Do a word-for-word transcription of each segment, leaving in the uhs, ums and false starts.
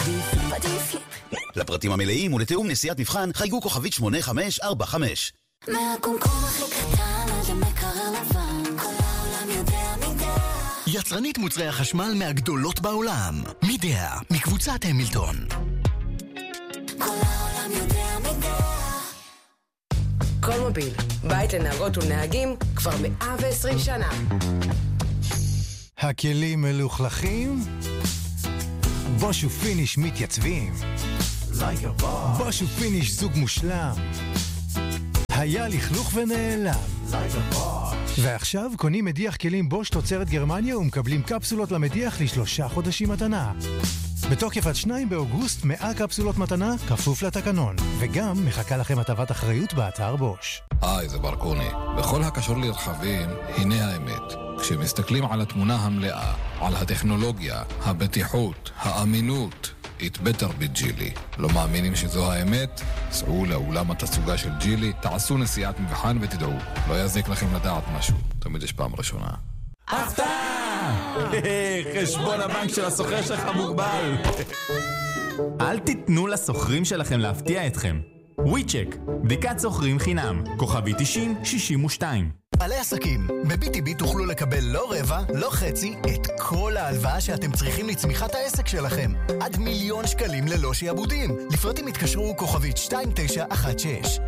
עדיף לי, עדיף לי. לפרטים המלאים ולתיאום נסיעת מבחן חייגו כוכבית שמונה חמש ארבע חמש. מהקומקום הכי קטן עד המקרר לבן, כל העולם יודע מידה. יצרנית מוצרי החשמל מהגדולות בעולם, מידה, מקבוצת המילטון. כל העולם יודע מידה. כל מוביל, בית לנהגות ולנהגים כבר מאה ועשרים שנה. הכלים מלוכלכים, בוש ופיניש מתייצבים. בוש ופיניש זוג מושלם, היה לכלוך ונעלם. ועכשיו קונים מדיח כלים בוש תוצרת גרמניה ומקבלים קפסולות למדיח לשלושה חודשים מתנה. בתוקף עד שניים באוגוסט מאה קפסולות מתנה כפוף לתקנון, וגם מחכה לכם הטבת אחריות באתר בוש. היי, זה ברקוני. בכל הקשור לרכבים, הנה האמת. כשמסתכלים על התמונה המלאה, על הטכנולוגיה, הבטיחות, האמינות, it better be ג'ילי. לא מאמינים שזו האמת? סעו לאולם התצוגה של ג'ילי, תעשו נסיעת מבחן ותדעו. לא יזיק לכם לדעת משהו. תמיד יש פעם ראשונה. הפתעה! חשבון הבנק של הסוחר שלך מוגבל. אל תיתנו לסוחרים שלכם להפתיע אתכם. וויצ'ק, בדיקת סוחרים חינם, כוכבי תשעים שישים ושתיים. בעלי עסקים, ב-בי טי בי תוכלו לקבל לא רבע, לא חצי, את כל ההלוואה שאתם צריכים לצמיחת העסק שלכם. עד מיליון שקלים ללא שיעבודים. לפרטים התקשרו כוכבית שתיים תשע אחת שש.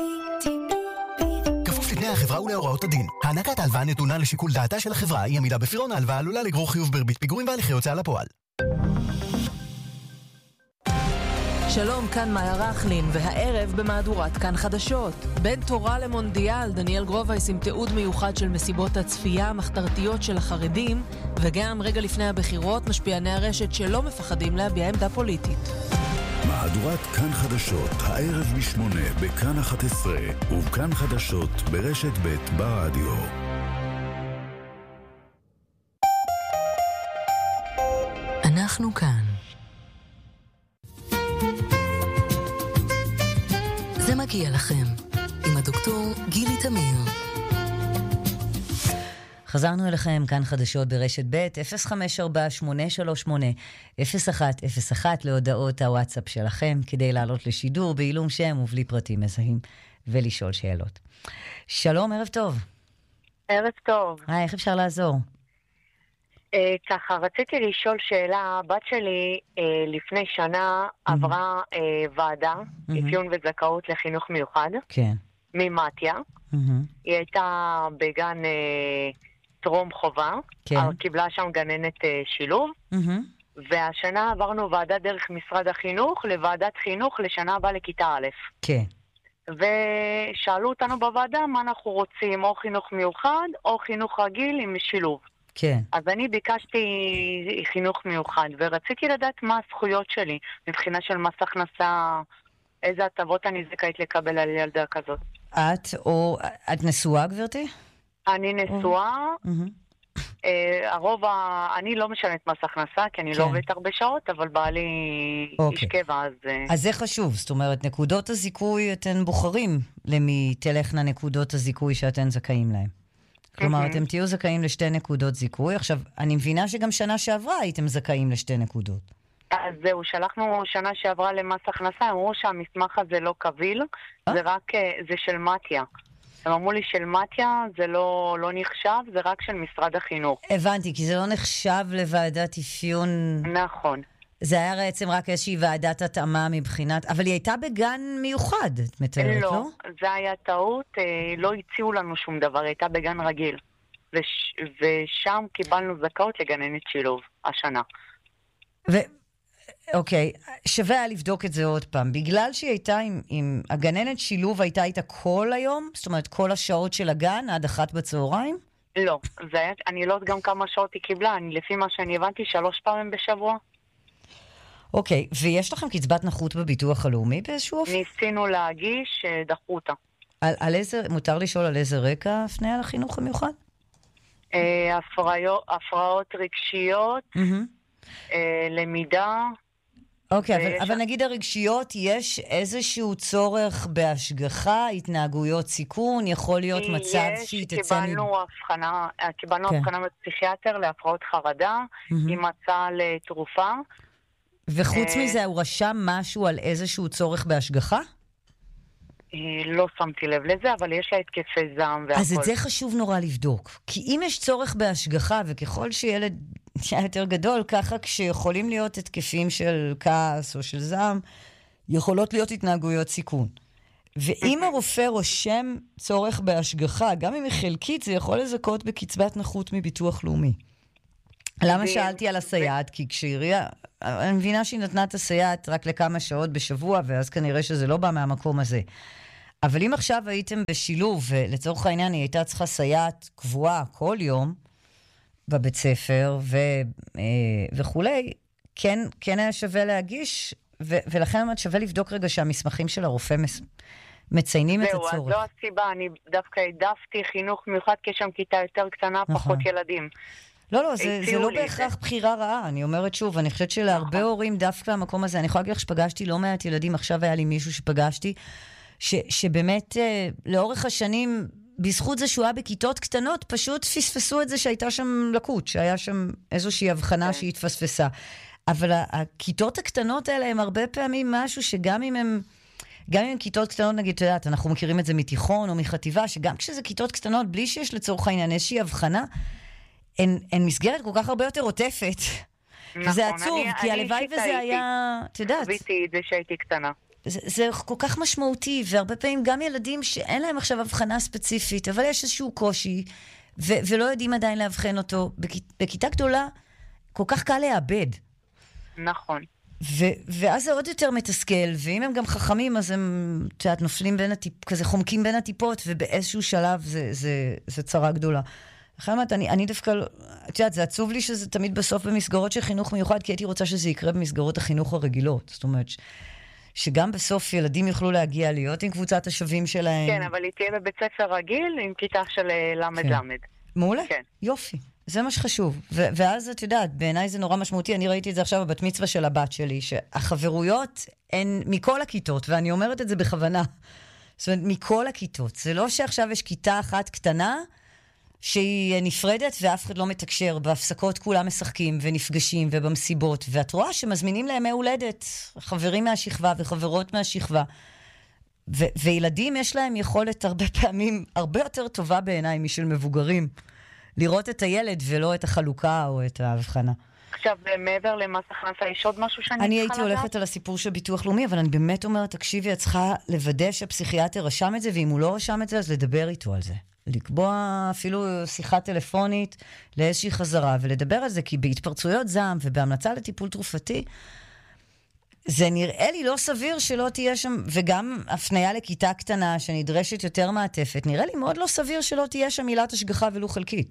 כפוף לתנאי החברה ולהוראות הדין. הענקת ההלוואה נתונה לשיקול דעתה של החברה, היא עמידה בפירעון ההלוואה עלולה לגרור חיוב בריבית פיגורים והליכי הוצאה לפועל. שלום, כאן מאיה רחלין, והערב במהדורת כאן חדשות. בין תורה למונדיאל, דניאל גרובייס עם תיעוד מיוחד של מסיבות הצפייה המחתרתיות של החרדים, וגם רגע לפני הבחירות משפיעני הרשת שלא מפחדים להביע עמדה פוליטית. מהדורת כאן חדשות, הערב בשמונה בכאן אחת עשרה, ובכאן חדשות ברשת ב' ברדיו. אנחנו כאן. זה מגיע לכם, עם הדוקטור גילי תמיר. חזרנו אליכם, כאן חדשות ברשת ב' אפס חמש ארבע שמונה שלוש שמונה אפס אחת אפס אחת להודעות הוואטסאפ שלכם, כדי לעלות לשידור בעילום שם ובלי פרטים מזהים ולשאול שאלות. שלום, ערב טוב. ערב טוב. היי, איך אפשר לעזור? Uh, ככה, רציתי לשאול שאלה. בת שלי uh, לפני שנה mm-hmm. עברה uh, ועדה, mm-hmm. אפיון וזכאות לחינוך מיוחד. כן. ממתיה. Mm-hmm. היא הייתה בגן uh, טרום חובה. כן. קיבלה שם גננת uh, שילוב. Mm-hmm. והשנה עברנו ועדה דרך משרד החינוך לוועדת חינוך לשנה הבאה לכיתה א'. כן. ושאלו אותנו בוועדה מה אנחנו רוצים, או חינוך מיוחד או חינוך רגיל עם שילוב. כן. אז אני ביקשתי חינוך מיוחד, ורציתי לדעת מה הזכויות שלי, מבחינה של מס הכנסה, איזה הטבות אני זכאית לקבל על ילדה כזאת. את או, את נשואה גברתי? אני נשואה, mm-hmm. אה, הרוב, ה... אני לא משלמת מס הכנסה, כי אני כן. לא עובדת הרבה שעות, אבל בעלי okay. איש קבע, אז... אז זה חשוב, זאת אומרת, נקודות הזיכוי, אתן בוחרים למי תלכנה נקודות הזיכוי שאתן זכאים להם. כלומר, אתם תהיו זכאים לשתי נקודות זיכוי. עכשיו, אני מבינה שגם שנה שעברה הייתם זכאים לשתי נקודות. אז זהו, שלחנו שנה שעברה למס הכנסה, אמרו שהמסמך הזה לא קביל, זה רק, זה של מתיה. הם אמרו לי של מתיה, זה לא, לא נחשב, זה רק של משרד החינוך. הבנתי, כי זה לא נחשב לוועדת אפיון... נכון. זה היה בעצם רק איזושהי ועדת התאמה מבחינת... אבל היא הייתה בגן מיוחד, את מתארת, לא? לא, זה היה טעות, לא הציעו לנו שום דבר, היא הייתה בגן רגיל. וש... ושם קיבלנו זכאות לגננת שילוב, השנה. ו... אוקיי, שווה היה לבדוק את זה עוד פעם. בגלל שהיא הייתה עם... עם... הגננת שילוב הייתה איתה כל היום? זאת אומרת, כל השעות של הגן עד אחת בצהריים? לא, זה היה... אני לא יודעת גם כמה שעות היא קיבלה, אני, לפי מה שאני הבנתי, שלוש פעמים בשבוע. אוקיי, ויש לכם קצבת נכות בביטוח הלאומי באיזשהו אופן? ניסינו להגיש, דחו אותה. על, על איזה, מותר לשאול על איזה רקע הפניה על החינוך המיוחד? אה, הפרעות, הפרעות רגשיות, mm-hmm. אה, למידה. אוקיי, אבל, אבל נגיד הרגשיות, יש איזשהו צורך בהשגחה, התנהגויות סיכון, יכול להיות מצב שהיא תצא... יש, קיבלנו הבחנה, קיבלנו הבחנה בפסיכיאטר להפרעות חרדה, היא מצאה לתרופה, וחוץ מזה, הוא רשם משהו על איזשהו צורך בהשגחה? לא שמתי לב לזה, אבל יש לה התקפי זעם והכל. אז את זה חשוב נורא לבדוק. כי אם יש צורך בהשגחה, וככל שילד נהיה יותר גדול, ככה כשיכולים להיות התקפים של כעס או של זעם, יכולות להיות התנהגויות סיכון. ואם הרופא רושם צורך בהשגחה, גם אם היא חלקית, זה יכול לזכות בקצבת נכות מביטוח לאומי. למה שאלתי על הסייעת? כי כשעירייה, אני מבינה שהיא נתנה את הסייעת רק לכמה שעות בשבוע, ואז כנראה שזה לא בא מהמקום הזה. אבל אם עכשיו הייתם בשילוב, ולצורך העניין היא הייתה צריכה סייעת קבועה כל יום, בבית ספר ו, וכולי, כן, כן היה שווה להגיש, ו, ולכן שווה לבדוק רגע שהמסמכים של הרופא מס, מציינים את הצורך. זהו, אז לא הסיבה, אני דווקא העדפתי חינוך מיוחד, כי יש שם כיתה יותר קטנה, פחות ילדים. לא, לא, זה, זה לא בהכרח בחירה רעה. אני אומרת שוב, אני חושבת שלהרבה הורים דווקא המקום הזה, אני יכולה להגיד לך שפגשתי לא מעט ילדים, עכשיו היה לי מישהו שפגשתי, ש, שבאמת לאורך השנים, בזכות זה שהוא היה בכיתות קטנות, פשוט פספסו את זה שהייתה שם לקות, שהיה שם איזושהי הבחנה שהיא התפספסה. אבל הכיתות הקטנות האלה הם הרבה פעמים משהו שגם אם הם, גם אם הם כיתות קטנות, נגיד, אתה יודעת, אנחנו מכירים את זה מתיכון או מחטיבה, שגם כשזה כיתות קטנות, בלי שיש לצורך העניין איזושהי הבחנה, הן, הן מסגרת כל כך הרבה יותר עוטפת. נכון, וזה עצוב, אני, כי הלוואי וזה הייתי, היה, אתה יודעת. חוויתי את זה שהייתי קטנה. זה, זה כל כך משמעותי, והרבה פעמים גם ילדים שאין להם עכשיו הבחנה ספציפית, אבל יש איזשהו קושי, ו, ולא יודעים עדיין להבחן אותו. בכ, בכיתה גדולה, כל כך קל לאבד. נכון. ו- ואז זה עוד יותר מתסכל, ואם הם גם חכמים, אז הם, תשעת, נופלים בין הטיפ, כזה חומקים בין הטיפות, ובאיזשהו שלב זה, זה, זה צרה גדולה. אחרי מה, אני, אני דווקא, תשעת, זה עצוב לי שזה תמיד בסוף במסגרות של חינוך מיוחד, כי הייתי רוצה שזה יקרה במסגרות החינוך הרגילות. זאת אומרת, ש- שגם בסוף ילדים יוכלו להגיע להיות עם קבוצת השווים שלהם. כן, אבל היא תהיה בבית ספר רגיל, עם כיתה של למד כן. למד. מעולה? כן. יופי. זה מה שחשוב. ו- ואז את יודעת, בעיניי זה נורא משמעותי, אני ראיתי את זה עכשיו בבת מצווה של הבת שלי, שהחברויות הן מכל הכיתות, ואני אומרת את זה בכוונה. זאת אומרת, מכל הכיתות. זה לא שעכשיו יש כיתה אחת קטנה, שהיא נפרדת ואף אחד לא מתקשר, בהפסקות כולם משחקים ונפגשים ובמסיבות, ואת רואה שמזמינים לימי הולדת, חברים מהשכבה וחברות מהשכבה, ו- וילדים יש להם יכולת הרבה פעמים, הרבה יותר טובה בעיניי משל מבוגרים, לראות את הילד ולא את החלוקה או את ההבחנה. עכשיו, מעבר למס הכנסה, יש עוד משהו שאני צריכה לדעת? אני הייתי הולכת על הסיפור של ביטוח לאומי, אבל אני באמת אומרת, תקשיבי, את צריכה לוודא שהפסיכיאטר רשם את זה, ואם הוא לא רשם את זה, אז לדבר איתו על זה. לקבוע אפילו שיחה טלפונית לאיזושהי חזרה, ולדבר על זה, כי בהתפרצויות זעם ובהמלצה לטיפול תרופתי, זה נראה לי לא סביר שלא תהיה שם, וגם הפניה לכיתה קטנה שנדרשת יותר מעטפת, נראה לי מאוד לא סביר שלא תהיה שם מילת השגחה ולו חלקית.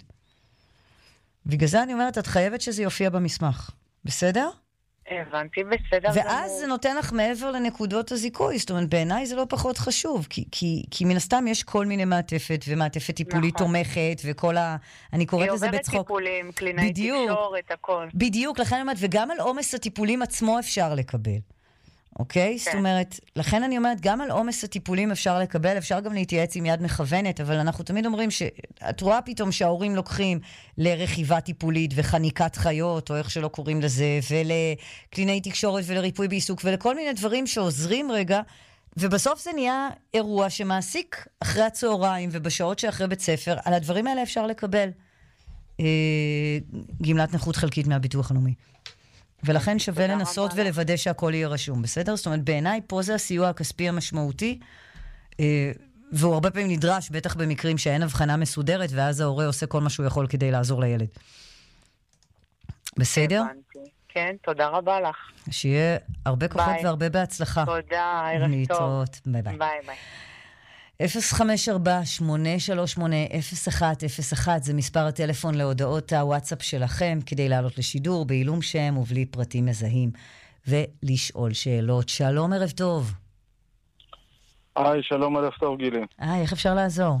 בגלל זה אני אומרת, את חייבת שזה יופיע במסמך. בסדר? הבנתי, בסדר. ואז זה נותן לך מעבר לנקודות הזיכוי. זאת אומרת, בעיניי זה לא פחות חשוב, כי, כי, כי מן הסתם יש כל מיני מעטפת, ומעטפת טיפולית נכון. תומכת, וכל ה... אני קוראת לזה בצחוק. היא עוברת טיפולים, קלינאי תקשורת, הכל. בדיוק, לכן אני אומרת, וגם על עומס הטיפולים עצמו אפשר לקבל. אוקיי? זאת אומרת, לכן אני אומרת, גם על עומס הטיפולים אפשר לקבל, אפשר גם להתייעץ עם יד מכוונת, אבל אנחנו תמיד אומרים שאת רואה פתאום שההורים לוקחים לרכיבה טיפולית וחניקת חיות, או איך שלא קוראים לזה, ולקלינאי תקשורת ולריפוי בעיסוק, ולכל מיני דברים שעוזרים רגע, ובסוף זה נהיה אירוע שמעסיק אחרי הצהריים ובשעות שאחרי בית ספר, על הדברים האלה אפשר לקבל אה, גמלת נכות חלקית מהביטוח הלאומי. ולכן שווה לנסות ולוודא שהכל יהיה רשום, בסדר? זאת אומרת, בעיניי פה זה הסיוע הכספי המשמעותי, והוא הרבה פעמים נדרש, בטח במקרים שאין הבחנה מסודרת, ואז ההורה עושה כל מה שהוא יכול כדי לעזור לילד. בסדר? כן, תודה רבה לך. שיהיה הרבה כוחות והרבה בהצלחה. תודה, ערב טוב. ביי ביי. ביי ביי. אפס חמש ארבע שמונה שלוש שמונה אפס אחת אפס אחת זה מספר הטלפון להודעות הוואטסאפ שלכם כדי לעלות לשידור בעילום שם ובלי פרטים מזהים ולשאול שאלות. שלום, ערב טוב. היי, שלום, ערב טוב גילי. היי, איך אפשר לעזור?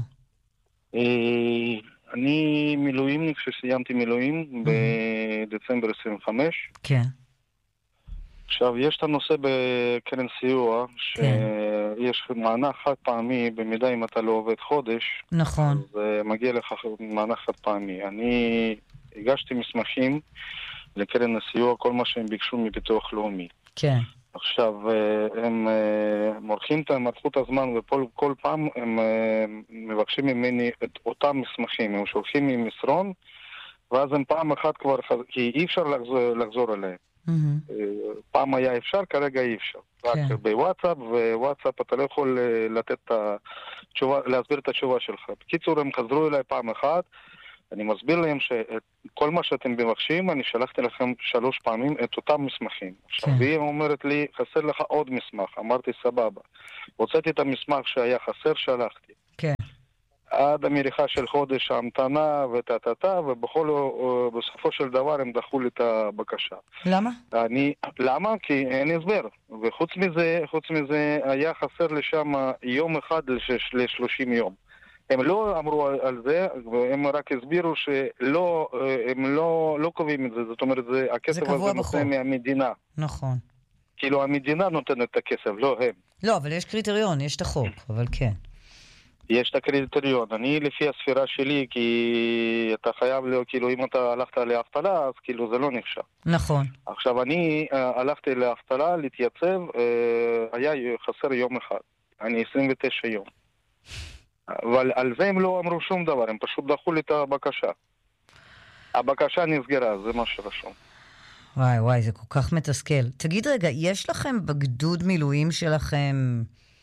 אני מילואימניק שסיימתי מילואים בדצמבר עשרים וחמש. כן. עכשיו, יש את הנושא בקרן סיוע, שיש מענק חד פעמי, במידה אם אתה לא עובד חודש. נכון. אז מגיע לך מענק חד פעמי. אני הגשתי מסמכים לקרן הסיוע, כל מה שהם ביקשו מביטוח לאומי. כן. עכשיו, הם מורחים את מלכות הזמן, וכל פעם הם מבקשים ממני את אותם מסמכים. הם שולחים לי מסרון, ואז הם פעם אחת כבר, כי אי אפשר לחזור, לחזור אליהם. Mm-hmm. פעם היה אפשר, כרגע אי אפשר. רק כן. בוואטסאפ, ווואטסאפ אתה לא יכול לתת את התשובה, להסביר את התשובה שלך. בקיצור, הם חזרו אליי פעם אחת, אני מסביר להם שכל מה שאתם מבקשים, אני שלחתי לכם שלוש פעמים את אותם מסמכים. עכשיו, כן. והיא אומרת לי, חסר לך עוד מסמך. אמרתי, סבבה. הוצאתי את המסמך שהיה חסר, שלחתי. כן. עד המריחה של חודש ההמתנה וטטטה, ובסופו של דבר הם דחו לי את הבקשה. למה? אני, למה? כי אין הסבר. וחוץ מזה, חוץ מזה, היה חסר לשם יום אחד ל-שלושים יום. הם לא אמרו על זה, והם רק הסבירו שלא, הם לא, לא קובעים את זה. זאת אומרת, זה, הכסף הזה נותן מהמדינה. נכון. כאילו המדינה נותנת את הכסף, לא הם. לא, אבל יש קריטריון, יש את החוק, אבל כן. יש את הקריטריון. אני לפי הספירה שלי, כי אתה חייב, כאילו, אם אתה הלכת לאבטלה, אז כאילו זה לא נחשב. נכון. עכשיו, אני uh, הלכתי לאבטלה, להתייצב, uh, היה חסר יום אחד. אני עשרים ותשע יום. אבל על זה הם לא אמרו שום דבר, הם פשוט דחו לי את הבקשה. הבקשה נסגרה, זה מה שרשום. וואי וואי, זה כל כך מתסכל. תגיד רגע, יש לכם בגדוד מילואים שלכם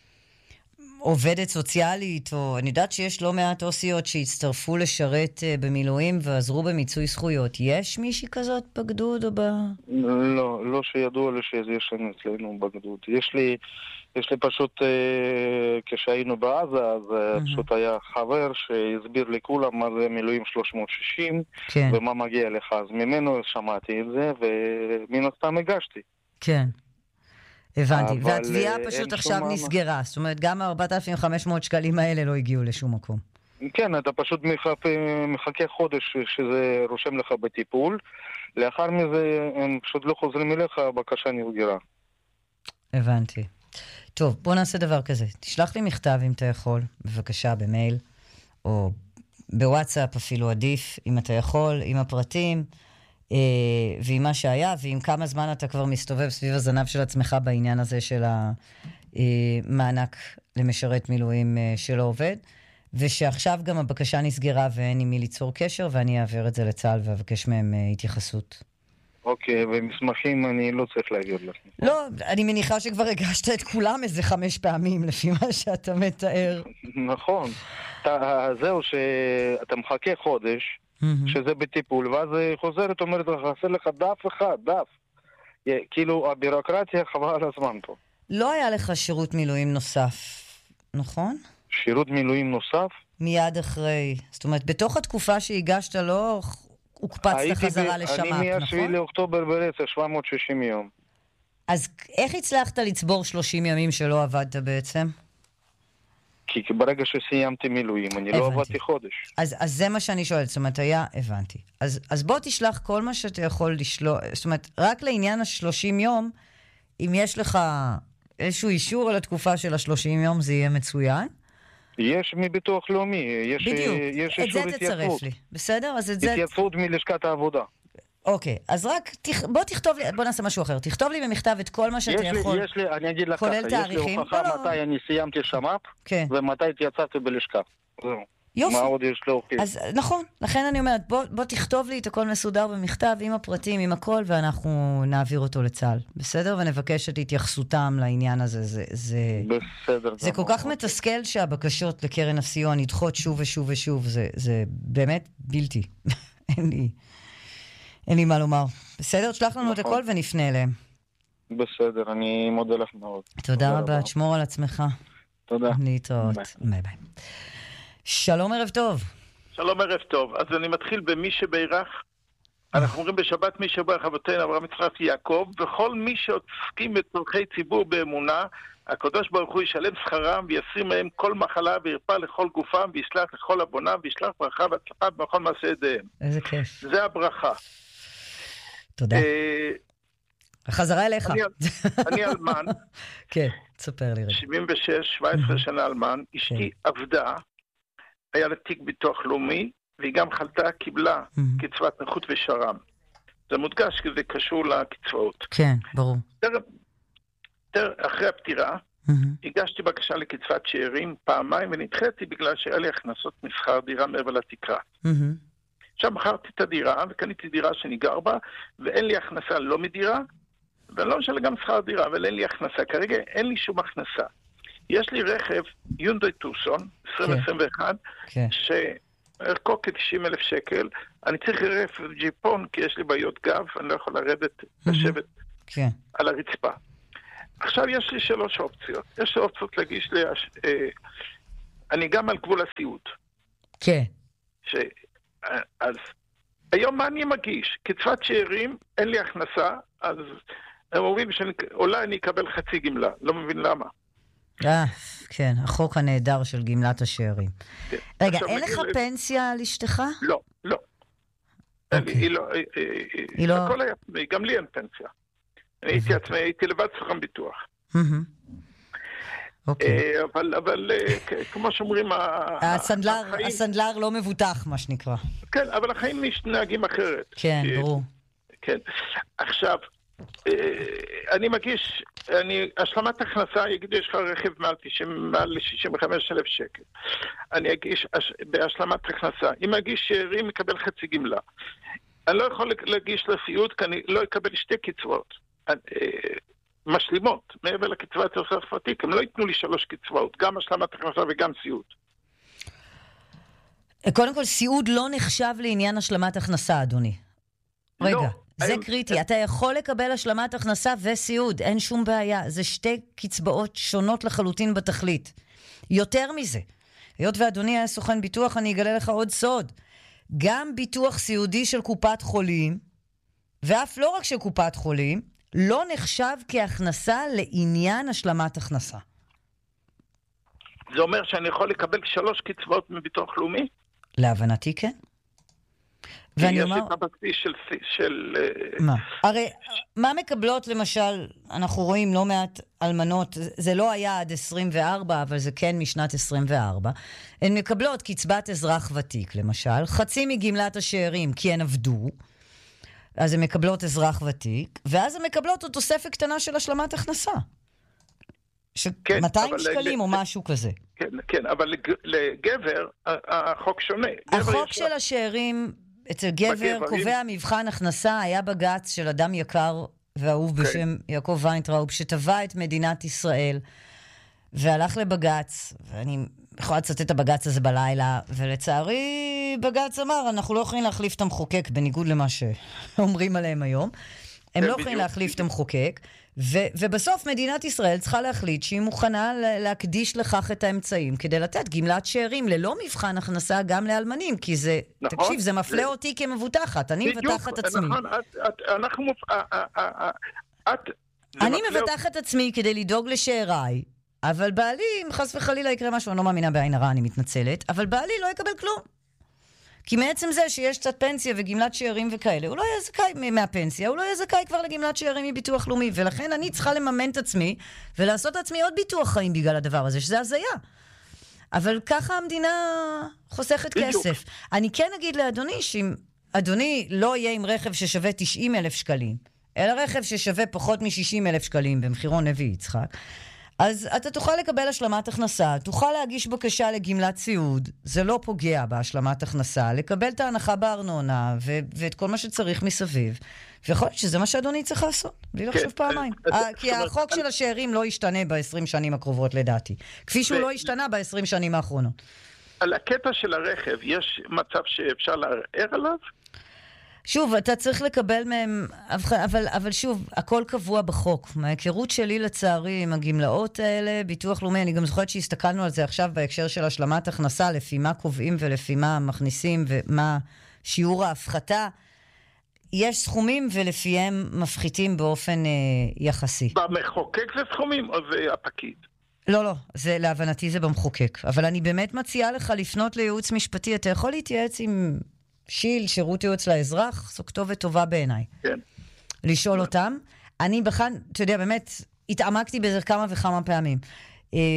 עובדת סוציאלית, או אני יודעת שיש לא מעט אוסיות שהצטרפו לשרת uh, במילואים ועזרו במיצוי זכויות. יש מישהי כזאת בגדוד או ב... לא, לא שידוע לי שיש לנו אצלנו בגדוד. יש לי, יש לי פשוט, uh, כשהיינו בעזה, אז uh, פשוט היה חבר שהסביר לכולם מה זה מילואים שלוש מאות ושישים, כן. ומה מגיע לך. אז ממנו שמעתי את זה, ומן הסתם הגשתי. כן. הבנתי, והתביעה פשוט עכשיו נסגרה, זאת אומרת, גם ה-ארבעת אלפים וחמש מאות שקלים האלה לא הגיעו לשום מקום. כן, אתה פשוט מחכה חודש שזה רושם לך בטיפול, לאחר מזה הם פשוט לא חוזרים אליך, הבקשה נסגרה. הבנתי. טוב, בוא נעשה דבר כזה, תשלח לי מכתב אם אתה יכול, בבקשה במייל, או בוואטסאפ אפילו עדיף, אם אתה יכול, עם הפרטים, ועם מה שהיה, ועם כמה זמן אתה כבר מסתובב סביב הזנב של עצמך בעניין הזה של המענק למשרת מילואים שלא עובד, ושעכשיו גם הבקשה נסגרה ואין עם מי ליצור קשר, ואני אעביר את זה לצה"ל ואבקש מהם התייחסות. אוקיי, ומסמכים אני לא צריך להגיד לך. לא, אני מניחה שכבר הגשת את כולם איזה חמש פעמים, לפי מה שאתה מתאר. נכון. זהו שאתה מחכה חודש, שזה בטיפול, ואז חוזרת, אומרת לך, חסר לך דף אחד, דף. כאילו, הבירוקרטיה חבל על הזמן פה. לא היה לך שירות מילואים נוסף, נכון? שירות מילואים נוסף? מיד אחרי. זאת אומרת, בתוך התקופה שהגשת לא הוקפצת חזרה לשמ"פ, נכון? אני מהשביעי לאוקטובר ברצף, שבע מאות ושישים יום. אז איך הצלחת לצבור שלושים ימים שלא עבדת בעצם? כי ברגע שסיימתי מילואים, אני הבנתי. לא עבדתי חודש. אז, אז זה מה שאני שואלת, זאת אומרת, היה, הבנתי. אז, אז בוא תשלח כל מה שאתה יכול לשלוח, זאת אומרת, רק לעניין השלושים יום, אם יש לך איזשהו אישור על התקופה של השלושים יום, זה יהיה מצוין. יש מביטוח לאומי, יש, בדיוק, יש את זה תצרף לי, בסדר? אז את זה... התייצבות מלשכת העבודה. אוקיי, אז רק, בוא תכתוב לי, בוא נעשה משהו אחר, תכתוב לי במכתב את כל מה שאתה יכול, יש לי, אני אגיד לך ככה, יש לי הוכחה מתי אני סיימתי שמ"פ, ומתי התייצבתי בלשכה. יופי. מה עוד יש להוכיח? אז נכון, לכן אני אומרת, בוא, בוא תכתוב לי את הכל מסודר במכתב, עם הפרטים, עם הכל, ואנחנו נעביר אותו לצה"ל. בסדר? ונבקש את התייחסותם לעניין הזה. זה, זה, בסדר. זה כל כך מתסכל שהבקשות לקרן הסיוע נדחות שוב ושוב ושוב. זה, זה באמת בלתי. אין לי, אין לי מה לומר. בסדר? תשלח לנו את הכל ונפנה אליהם. בסדר, אני מודה לך מאוד. תודה רבה, תשמור על עצמך. תודה. להתראות. ביי ביי. שלום, ערב טוב. שלום, ערב טוב. אז אני מתחיל במי שבירך. אנחנו אומרים בשבת מי שבירך אבותינו אברהם יצחק יעקב, וכל מי שעוסקים בצורכי ציבור באמונה, הקדוש ברוך הוא ישלם שכרם ויסיר מהם כל מחלה וירפא לכל גופם ויסלח לכל עוונם וישלח ברכה והצלחה בכל מעשה ידיהם. איזה כיף. זה הברכה. תודה. חזרה אליך. אני אלמן. כן, תספר לי רגע. שבעים ושש, שבע עשרה שנה אלמן. אשתי עבדה, היה לה תיק ביטוח לאומי, והיא גם חלתה, קיבלה קצבת נכות ושר"ם. זה מודגש כי זה קשור לקצבאות. כן, ברור. תר, תר, אחרי הפטירה, mm-hmm. הגשתי בקשה לקצבת שאירים פעמיים, ונדחיתי בגלל שהיה לי הכנסות משכר דירה מעבר לתקרה. Mm-hmm. עכשיו מכרתי את הדירה, וקניתי דירה שאני גר בה, ואין לי הכנסה לא מדירה, ואני לא משלם גם שכר דירה, אבל אין לי הכנסה. כרגע אין לי שום הכנסה. יש לי רכב, יונדאי טוסון, עשרים עשרים ואחת, כן. שערכו כ-תשעים אלף שקל. אני צריך רכב ג'יפון, כי יש לי בעיות גב, אני לא יכול לרדת, לשבת כן. על הרצפה. עכשיו יש לי שלוש אופציות. יש לי אופציות להגיש לי... אה, אני גם על גבול הסיעוד. כן. ש... אז היום מה אני מגיש? קצבת שאירים, אין לי הכנסה, אז הם אומרים שאולי אני אקבל חצי גמלה. לא מבין למה. אה, כן, החוק הנהדר של גמלת השאירים. כן. רגע, אין לך ל... פנסיה על אשתך? לא, לא. אוקיי. היא לא... היא לא... הכל היה... גם לי אין פנסיה. אני הייתי עצמי, הייתי לבד סוכן ביטוח. אוקיי. אבל, אבל כמו שאומרים... הסנדלר לא מבוטח, מה שנקרא. כן, אבל החיים מתנהגים אחרת. כן, ברור. כן. עכשיו, אני מגיש, אני, השלמת הכנסה, יגידו, יש לך רכב מעל ל-שישים וחמישה אלף שקל. אני אגיש בהשלמת הכנסה. אם אגיש שאירים, מקבל חצי גמלה. אני לא יכול להגיש לסיעוד, כי אני לא אקבל שתי קצבאות. משלימות, מעבר לקצבת יוסף ותיק, הם לא ייתנו לי שלוש קצבאות, גם השלמת הכנסה וגם סיעוד. קודם כל, סיעוד לא נחשב לעניין השלמת הכנסה, אדוני. רגע, לא, זה הם... קריטי. אתה יכול לקבל השלמת הכנסה וסיעוד, אין שום בעיה. זה שתי קצבאות שונות לחלוטין בתכלית. יותר מזה, היות ואדוני היה סוכן ביטוח, אני אגלה לך עוד סוד. גם ביטוח סיעודי של קופת חולים, ואף לא רק של קופת חולים, לא נחשב כהכנסה לעניין השלמת הכנסה. זה אומר שאני יכול לקבל שלוש קצבאות מביטוח לאומי? להבנתי כן. ואני אומר... יש את הבסיס של... של... מה? הרי מה מקבלות למשל, אנחנו רואים לא מעט אלמנות, זה לא היה עד עשרים וארבע, אבל זה כן משנת עשרים וארבע, הן מקבלות קצבת אזרח ותיק למשל, חצי מגמלת השאירים כי הן עבדו, אז הן מקבלות אזרח ותיק, ואז הן מקבלות עוד תוספת קטנה של השלמת הכנסה. של כן, מאתיים שקלים או משהו כזה. כן, כן, אבל לגבר החוק שונה. החוק של השאירים אצל גבר קובע מבחן הכנסה, היה בגץ של אדם יקר ואהוב בשם יעקב ויינטראוב, שטבע את מדינת ישראל, והלך לבגץ, ואני יכולה לצטט את הבגץ הזה בלילה, ולצערי בגץ אמר, אנחנו לא יכולים להחליף את המחוקק, בניגוד למה שאומרים עליהם היום, הם לא יכולים להחליף את המחוקק, ו- ובסוף מדינת ישראל צריכה להחליט שהיא מוכנה להקדיש לכך את האמצעים, כדי לתת גמלת שאירים ללא מבחן הכנסה גם לאלמנים, כי זה, נכון, תקשיב, זה מפלה זה... אותי כמבוטחת, אני בדיוק, מבטחת עצמי. נכון, את, את, אנחנו מופ... את, אני מבטחת עצמי כדי לדאוג לשאיריי, אבל בעלי, אם חס וחלילה יקרה משהו, אני לא מאמינה בעין הרע, אני מתנצלת, אבל בעלי לא יקבל כלום. כי מעצם זה שיש קצת פנסיה וגמלת שאירים וכאלה, הוא לא יהיה זכאי מהפנסיה, הוא לא יהיה זכאי כבר לגמלת שאירים מביטוח לאומי, ולכן אני צריכה לממן את עצמי, ולעשות עצמי עוד ביטוח חיים בגלל הדבר הזה, שזה הזיה. אבל ככה המדינה חוסכת כסף. אני כן אגיד לאדוני, שאם אדוני לא יהיה עם רכב ששווה תשעים אלף שקלים, אלא רכב ששווה פחות מ-שישים אלף שקלים במחירון נביא יצחק, אז אתה תוכל לקבל השלמת הכנסה, תוכל להגיש בקשה לגמלת סיעוד, זה לא פוגע בהשלמת הכנסה, לקבל את ההנחה בארנונה ו- ואת כל מה שצריך מסביב. ויכול להיות שזה מה שאדוני צריך לעשות, בלי לחשוב פעמיים. כי החוק של השאירים לא ישתנה ב-עשרים שנים הקרובות לדעתי, כפי שהוא לא השתנה ב-עשרים שנים האחרונות. על הקטע של הרכב, יש מצב שאפשר לערער עליו? שוב, אתה צריך לקבל מהם, אבל, אבל שוב, הכל קבוע בחוק. מההיכרות שלי לצערי עם הגמלאות האלה, ביטוח לאומי, אני גם זוכרת שהסתכלנו על זה עכשיו בהקשר של השלמת הכנסה, לפי מה קובעים ולפי מה מכניסים ומה שיעור ההפחתה. יש סכומים ולפיהם מפחיתים באופן אה, יחסי. במחוקק זה סכומים או זה הפקיד? לא, לא, זה, להבנתי זה במחוקק. אבל אני באמת מציעה לך לפנות לייעוץ משפטי. אתה יכול להתייעץ עם... שיל, שירות ייעוץ לאזרח, זו כתובת טובה בעיניי. כן. לשאול אותם. אני בכלל, אתה יודע, באמת, התעמקתי בזה כמה וכמה פעמים.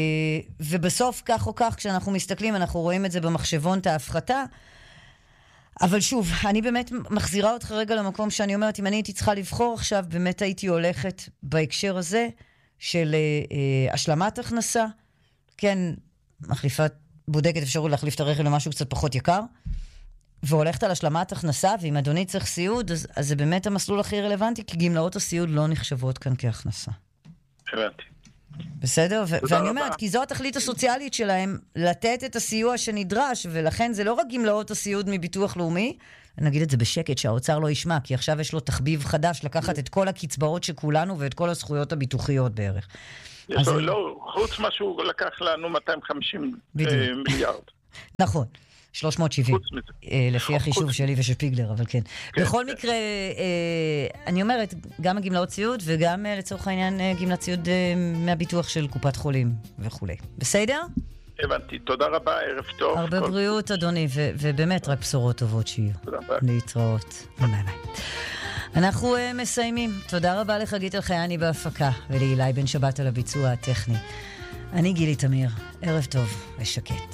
ובסוף, כך או כך, כשאנחנו מסתכלים, אנחנו רואים את זה במחשבון, את ההפחתה. אבל שוב, אני באמת מחזירה אותך רגע למקום שאני אומרת, אם אני הייתי צריכה לבחור עכשיו, באמת הייתי הולכת בהקשר הזה של אה, השלמת הכנסה, כן, מחליפת, בודקת אפשרות להחליף את הרכב למשהו קצת פחות יקר, והולכת על השלמת הכנסה, ואם אדוני צריך סיוד, אז, אז זה באמת המסלול הכי רלוונטי, כי גמלאות הסיוד לא נחשבות כאן כהכנסה. הבנתי. בסדר? ו- ואני אומרת, כי זו התכלית הסוציאלית שלהם, לתת את הסיוע שנדרש, ולכן זה לא רק גמלאות הסיוד מביטוח לאומי, אני אגיד את זה בשקט, שהאוצר לא ישמע, כי עכשיו יש לו תחביב חדש לקחת את כל הקצבאות שכולנו, ואת כל הזכויות הביטוחיות בערך. יש לו, לא, חוץ מה שהוא לקח לנו מאתיים וחמישים מיליארד. נכון. שלוש מאות שבעים, לפי החישוב שלי ושל פיגלר, אבל כן. בכל מקרה, אני אומרת, גם הגמלאות ציוד וגם לצורך העניין גמלת ציוד מהביטוח של קופת חולים וכו'. בסדר? הבנתי. תודה רבה, ערב טוב. הרבה בריאות, אדוני, ובאמת רק בשורות טובות שיהיו. תודה רבה. להתראות. ביי ביי. אנחנו מסיימים. תודה רבה לחגית אלחייני בהפקה, ולאילי בן שבת על הביצוע הטכני. אני גילי תמיר. ערב טוב ושקט.